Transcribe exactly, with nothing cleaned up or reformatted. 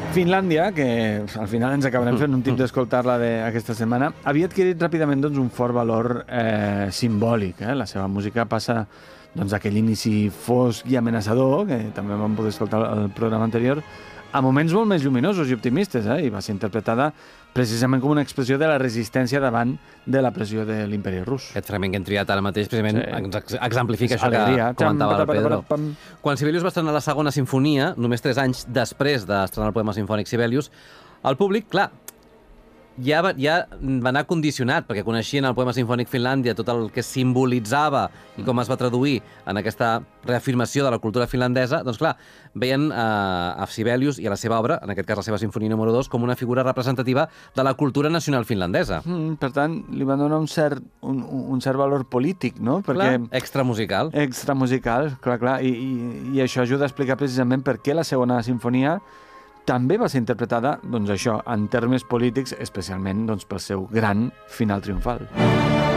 Finlàndia, que al final ens acabarem fent un tip d'escoltar-la aquesta setmana, havia adquirit ràpidament doncs, un fort valor eh, simbòlic. Eh? La seva música passa doncs, d'aquell inici fosc i amenaçador, que també vam poder escoltar al programa anterior, a moments molt més lluminosos i optimistes, eh? I va ser interpretada precisament com una expressió de la resistència davant de la pressió de l'imperi rus. Aquest fragment que hem triat ara mateix precisament Sí. exemplifica això Alegria. que comentava Pam, el Pedro. pam, pam. Quan Sibelius va estrenar la segona sinfonia, només tres anys després d'estrenar el poema sinfònic Sibelius, el públic, clar, ja va, ja va anar condicionat, perquè coneixien el poema sinfònic Finlàndia, tot el que simbolitzava i com es va traduir en aquesta reafirmació de la cultura finlandesa, doncs clar, veien eh, a Sibelius i a la seva obra, en aquest cas la seva sinfonia número dos, com una figura representativa de la cultura nacional finlandesa. Mm, per tant, li van donar un cert, un, un cert valor polític, no? Clar, Perquè extramusical. extramusical, clar, clar, i, i, i això ajuda a explicar precisament per què la segona sinfonia també va ser interpretada, doncs això, en termes polítics, especialment doncs, pel seu gran final triomfal.